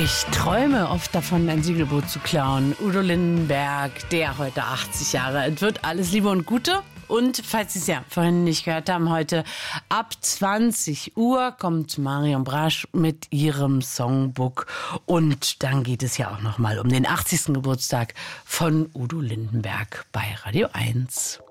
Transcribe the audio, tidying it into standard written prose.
Ich träume oft davon, ein Segelboot zu klauen. Udo Lindenberg, der heute 80 Jahre alt wird. Alles Liebe und Gute. Und falls Sie es ja vorhin nicht gehört haben, heute ab 20 Uhr kommt Marion Brasch mit ihrem Songbook. Und dann geht es ja auch nochmal um den 80. Geburtstag von Udo Lindenberg bei Radio 1.